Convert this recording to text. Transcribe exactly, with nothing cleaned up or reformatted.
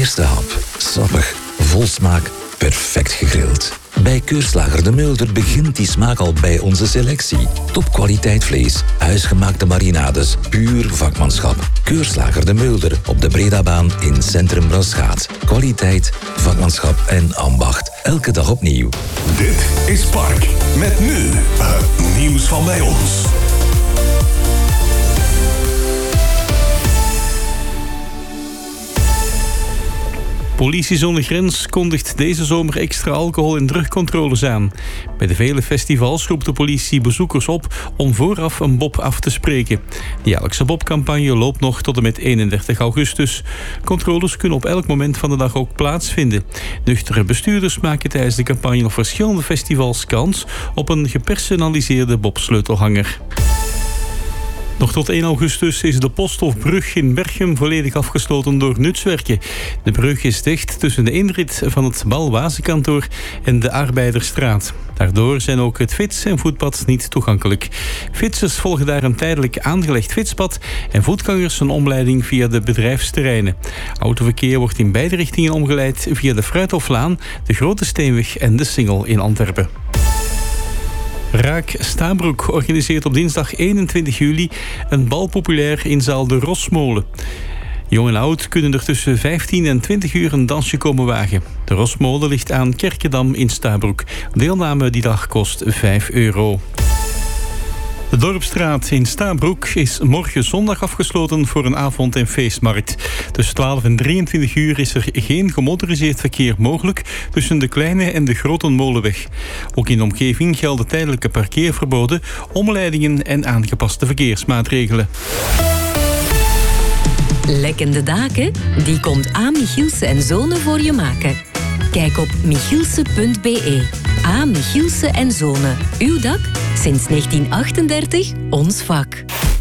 Eerste hap. Sappig, vol smaak, perfect gegrild. Bij Keurslager de Mulder begint die smaak al bij onze selectie. Topkwaliteit vlees, huisgemaakte marinades, puur vakmanschap. Keurslager de Mulder op de Bredabaan in Centrum Braschaat. Kwaliteit, vakmanschap en ambacht. Elke dag opnieuw. Dit is Park. Met nu het nieuws van bij ons. Politie Zonder Grens kondigt deze zomer extra alcohol- en drugcontroles aan. Bij de vele festivals roept de politie bezoekers op om vooraf een bob af te spreken. De jaarlijkse bobcampagne loopt nog tot en met eenendertig augustus. Controles kunnen op elk moment van de dag ook plaatsvinden. Nuchtere bestuurders maken tijdens de campagne op verschillende festivals kans op een gepersonaliseerde bobsleutelhanger. Nog tot één augustus is de Posthofbrug in Berchem volledig afgesloten door nutswerken. De brug is dicht tussen de inrit van het Balwazenkantoor en de Arbeiderstraat. Daardoor zijn ook het fiets- en voetpad niet toegankelijk. Fietsers volgen daar een tijdelijk aangelegd fietspad en voetgangers een omleiding via de bedrijfsterreinen. Autoverkeer wordt in beide richtingen omgeleid via de Fruithoflaan, de Grote Steenweg en de Singel in Antwerpen. Raak Stabroek organiseert op dinsdag eenentwintig juli een bal populair in zaal De Rosmolen. Jong en oud kunnen er tussen vijftien en twintig uur een dansje komen wagen. De Rosmolen ligt aan Kerkedam in Stabroek. Deelname die dag kost vijf euro. De Dorpsstraat in Stabroek is morgen zondag afgesloten voor een avond- en feestmarkt. Tussen twaalf en drieëntwintig uur is er geen gemotoriseerd verkeer mogelijk tussen de Kleine en de Grote Molenweg. Ook in de omgeving gelden tijdelijke parkeerverboden, omleidingen en aangepaste verkeersmaatregelen. Lekkende daken? Die komt A. Michielsen en Zonen voor je maken. Kijk op michielsen punt b e. A. Michielsen en Zonen. Uw dak? Sinds negentien achtendertig ons vak.